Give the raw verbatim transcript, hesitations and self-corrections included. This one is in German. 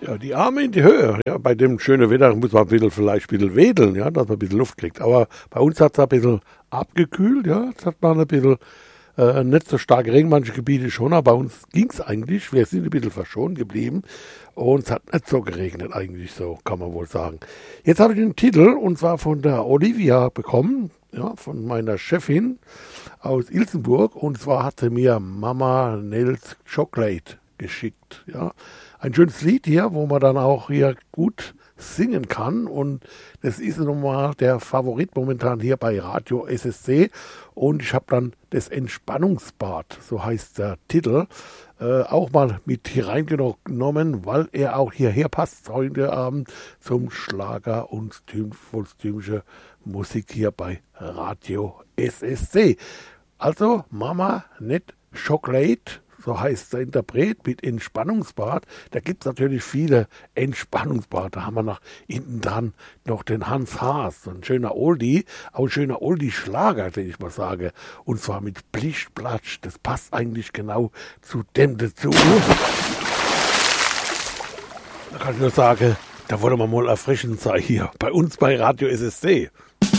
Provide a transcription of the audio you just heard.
Ja, die Arme in die Höhe. Ja, bei dem schönen Wetter muss man ein bisschen, vielleicht ein bisschen wedeln, ja, dass man ein bisschen Luft kriegt. Aber bei uns hat es ein bisschen abgekühlt, ja. Es hat mal ein bisschen äh, nicht so stark Regen, manche Gebiete schon, aber bei uns ging es eigentlich. Wir sind ein bisschen verschont geblieben und es hat nicht so geregnet eigentlich, so kann man wohl sagen. Jetzt habe ich einen Titel und zwar von der Olivia bekommen, ja, von meiner Chefin aus Ilsenburg, und zwar hatte mir Mama Nels Chocolate geschickt, ja. Ein schönes Lied hier, wo man dann auch hier gut singen kann, und das ist nun mal der Favorit momentan hier bei Radio S S C, und ich habe dann das Entspannungsbad, so heißt der Titel, äh, auch mal mit hier reingenommen, weil er auch hierher passt heute Abend zum Schlager und volkstümliche Musik hier bei Radio S S C. Also Mama Net Chocolate, so heißt der Interpret, mit Entspannungsbad. Da gibt es natürlich viele Entspannungsbad. Da haben wir nach hinten dran noch den Hans Haas, so ein schöner Oldie, auch ein schöner Oldie-Schlager, den ich mal sage. Und zwar mit Plichtplatsch. Das passt eigentlich genau zu dem dazu. Da kann ich nur sagen, da wollen wir mal erfrischend sein hier bei uns bei Radio S S C.